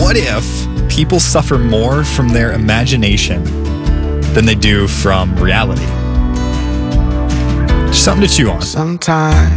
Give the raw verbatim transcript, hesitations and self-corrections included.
what if people suffer more from their imagination than they do from reality? Something to chew on. Sometimes